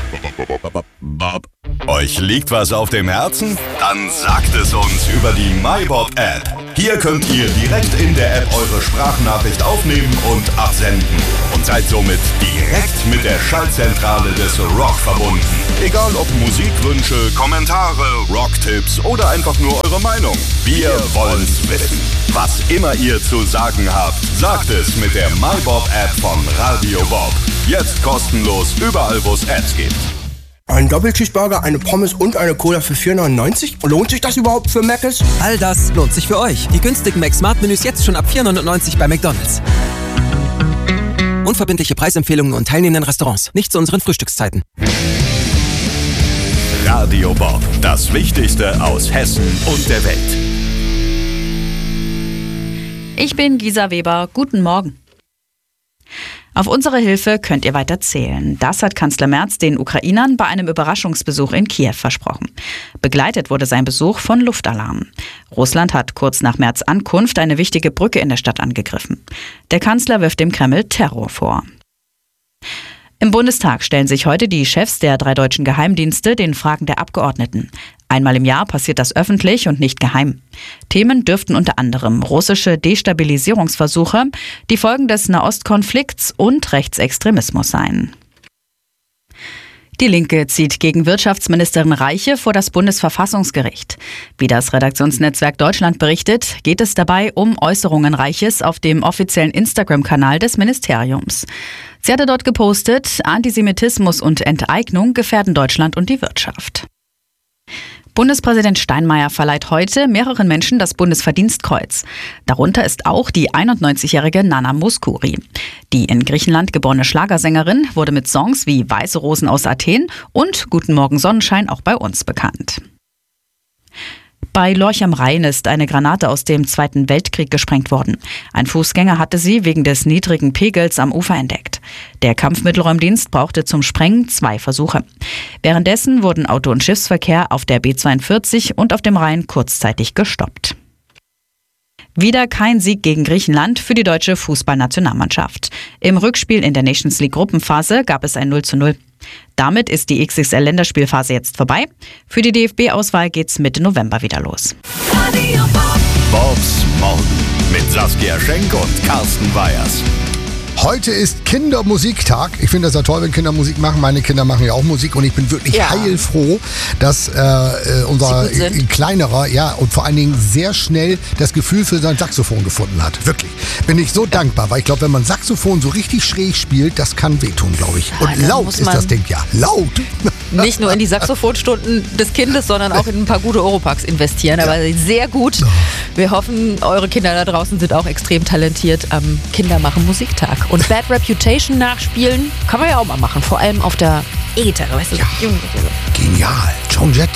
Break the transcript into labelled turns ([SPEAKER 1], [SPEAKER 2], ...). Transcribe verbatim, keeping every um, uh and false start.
[SPEAKER 1] Euch liegt was auf dem Herzen? Dann sagt es uns über die MyBob-App. Hier könnt ihr direkt in der App eure Sprachnachricht aufnehmen und absenden. Und seid somit direkt mit der Schaltzentrale des Rock verbunden. Egal ob Musikwünsche, Kommentare, Rocktipps oder einfach nur eure Meinung. Wir wollen's wissen. Was immer ihr zu sagen habt, sagt es mit der MyBob-App von Radio Bob. Jetzt kostenlos überall, wo es Apps gibt.
[SPEAKER 2] Ein Doppelcheeseburger, eine Pommes und eine Cola für vier neunundneunzig? Lohnt sich das überhaupt für Mc's?
[SPEAKER 3] All das lohnt sich für euch. Die günstigen Mac-Smart-Menüs jetzt schon ab vier neunundneunzig bei McDonald's. Unverbindliche Preisempfehlungen und teilnehmenden Restaurants. Nicht zu unseren Frühstückszeiten.
[SPEAKER 1] Radio Bob, das Wichtigste aus Hessen und der Welt.
[SPEAKER 4] Ich bin Gisa Weber. Guten Morgen. Auf unsere Hilfe könnt ihr weiter zählen. Das hat Kanzler Merz den Ukrainern bei einem Überraschungsbesuch in Kiew versprochen. Begleitet wurde sein Besuch von Luftalarm. Russland hat kurz nach Merz' Ankunft eine wichtige Brücke in der Stadt angegriffen. Der Kanzler wirft dem Kreml Terror vor. Im Bundestag stellen sich heute die Chefs der drei deutschen Geheimdienste den Fragen der Abgeordneten. Einmal im Jahr passiert das öffentlich und nicht geheim. Themen dürften unter anderem russische Destabilisierungsversuche, die Folgen des Nahostkonflikts und Rechtsextremismus sein. Die Linke zieht gegen Wirtschaftsministerin Reiche vor das Bundesverfassungsgericht. Wie das Redaktionsnetzwerk Deutschland berichtet, geht es dabei um Äußerungen Reiches auf dem offiziellen Instagram-Kanal des Ministeriums. Sie hatte dort gepostet, Antisemitismus und Enteignung gefährden Deutschland und die Wirtschaft. Bundespräsident Steinmeier verleiht heute mehreren Menschen das Bundesverdienstkreuz. Darunter ist auch die einundneunzigjährige Nana Mouskouri. Die in Griechenland geborene Schlagersängerin wurde mit Songs wie Weiße Rosen aus Athen und Guten Morgen Sonnenschein auch bei uns bekannt. Bei Lorch am Rhein ist eine Granate aus dem Zweiten Weltkrieg gesprengt worden. Ein Fußgänger hatte sie wegen des niedrigen Pegels am Ufer entdeckt. Der Kampfmittelräumdienst brauchte zum Sprengen zwei Versuche. Währenddessen wurden Auto- und Schiffsverkehr auf der B zweiundvierzig und auf dem Rhein kurzzeitig gestoppt. Wieder kein Sieg gegen Griechenland für die deutsche Fußballnationalmannschaft. Im Rückspiel in der Nations League Gruppenphase gab es ein null zu null. Damit ist die X X L-Länderspielphase jetzt vorbei. Für die D F B-Auswahl geht's Mitte November wieder los.
[SPEAKER 1] Bobs Morgen mit Saskia Schenk und Carsten Weyers.
[SPEAKER 5] Heute ist Kindermusiktag. Ich finde das ja toll, wenn Kinder Musik machen. Meine Kinder machen ja auch Musik und ich bin wirklich ja. heilfroh, dass äh, unser kleinerer, ja, und vor allen Dingen sehr schnell das Gefühl für sein Saxophon gefunden hat. Wirklich. Bin ich so dankbar, weil ich glaube, wenn man Saxophon so richtig schräg spielt, das kann wehtun, glaube ich. Und ja, laut ist das Ding ja. Laut.
[SPEAKER 6] Nicht nur in die Saxophonstunden des Kindes, sondern auch in ein paar gute Europacks investieren. Aber ja. sehr gut. Wir hoffen, eure Kinder da draußen sind auch extrem talentiert am Kindermachen Musiktag. Und Bad Reputation nachspielen kann man ja auch mal machen. Vor allem auf der E-Gitarre, weißt du?
[SPEAKER 5] Ja. Genial. Joan Jett.